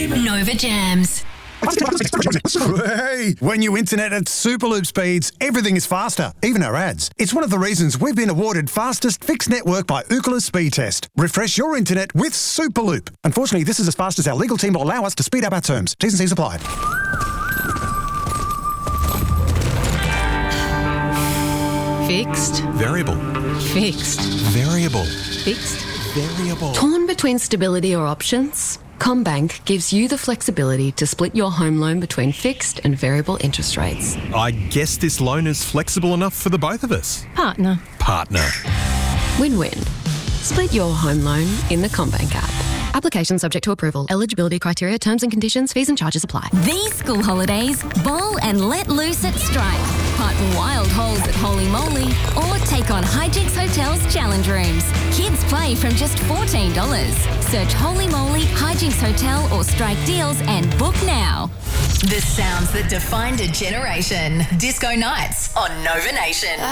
Nova Jams. Hey, when you internet at Superloop speeds, everything is faster, even our ads. It's one of the reasons we've been awarded fastest fixed network by Ookla Speed Test. Refresh your internet with Superloop. Unfortunately, this is as fast as our legal team will allow us to speed up our terms. T's and C's apply. Fixed. Variable. Fixed. Variable. Fixed. Variable. Torn between stability or options? CommBank gives you the flexibility to split your home loan between fixed and variable interest rates. I guess this loan is flexible enough for the both of us. Partner. Win-win. Split your home loan in the CommBank app. Application subject to approval. Eligibility criteria, terms and conditions, fees and charges apply. These school holidays, bowl and let loose at Strike. Putt wild holes at Holy Moly or take on Hijinks Hotel's challenge rooms. Kids play from just $14. Search Holy Moly, Hijinks Hotel or Strike deals and book now. The sounds that defined a generation. Disco Nights on Nova Nation.